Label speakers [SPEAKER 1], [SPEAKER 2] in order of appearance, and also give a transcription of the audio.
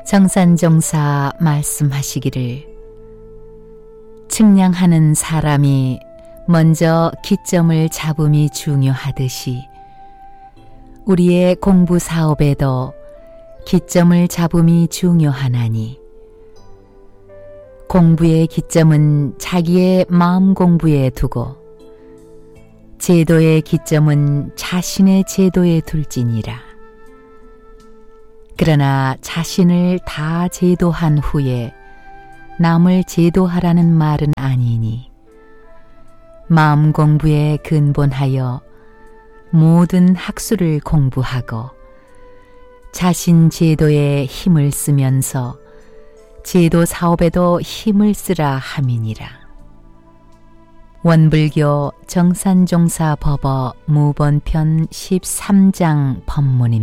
[SPEAKER 1] 정산종사 말씀하시기를 측량하는 사람이 먼저 기점을 잡음이 중요하듯이 우리의 공부 사업에도 기점을 잡음이 중요하나니 공부의 기점은 자기의 마음 공부에 두고 제도의 기점은 자신의 제도에 둘지니라. 그러나 자신을 다 제도한 후에 남을 제도하라는 말은 아니니 마음 공부에 근본하여 모든 학술을 공부하고 자신 제도에 힘을 쓰면서 제도 사업에도 힘을 쓰라 함이니라. 원불교 정산종사 법어 무본편 13장 법문입니다.